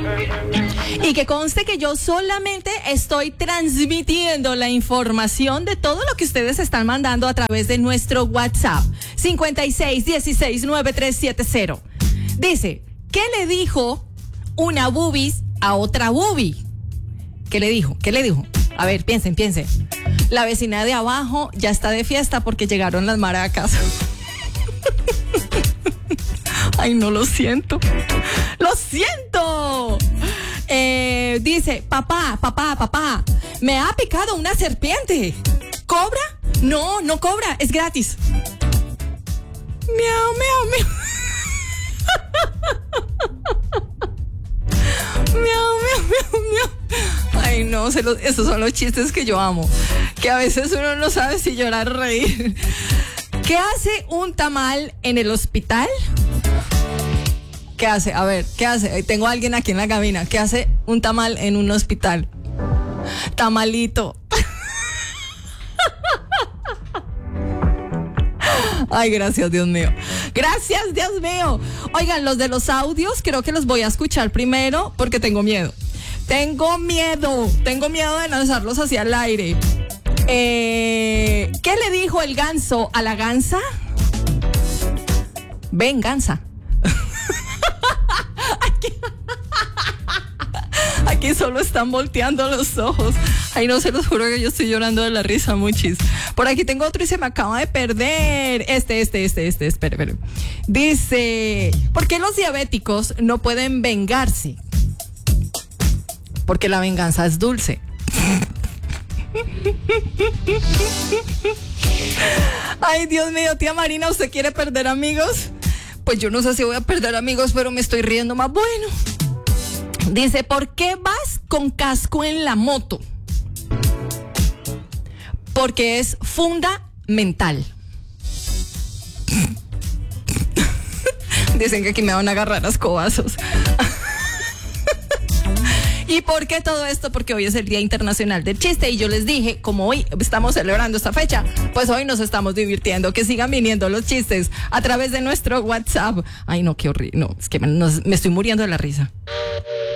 Y que conste que yo solamente estoy transmitiendo la información de todo lo que ustedes están mandando a través de nuestro WhatsApp 56169370. Dice, ¿qué le dijo una bubis a otra bubi? ¿Qué le dijo? A ver, piensen. La vecina de abajo ya está de fiesta porque llegaron las maracas. Ay, no, lo siento. Dice, papá, me ha picado una serpiente. ¿Cobra? No cobra, es gratis. Miau. Miau. Ay, no, esos son los chistes que yo amo. Que a veces uno no sabe si llorar o reír. ¿Qué hace un tamal en el hospital? ¿Qué hace? A ver, ¿qué hace? Tengo a alguien aquí en la cabina. ¿Qué hace un tamal en un hospital? Tamalito. Ay, gracias, Dios mío. Oigan, los de los audios creo que los voy a escuchar primero porque tengo miedo. Tengo miedo de lanzarlos hacia el aire. ¿Qué le dijo el ganso a la gansa? Ven, gansa. Aquí solo están volteando los ojos. Ay, no, se los juro que yo estoy llorando de la risa, muchis. Por aquí tengo otro y se me acaba de perder. Espere. Dice, ¿por qué los diabéticos no pueden vengarse? Porque la venganza es dulce. Ay, Dios mío, tía Marina, ¿usted quiere perder amigos? Pues yo no sé si voy a perder amigos, pero me estoy riendo más bueno. Dice, ¿por qué vas con casco en la moto? Porque es fundamental. Dicen que aquí me van a agarrar a escobazos. ¿Y por qué todo esto? Porque hoy es el Día Internacional del Chiste y yo les dije, como hoy estamos celebrando esta fecha, pues hoy nos estamos divirtiendo. Que sigan viniendo los chistes a través de nuestro WhatsApp. Ay, no, qué horrible. No, es que me estoy muriendo de la risa.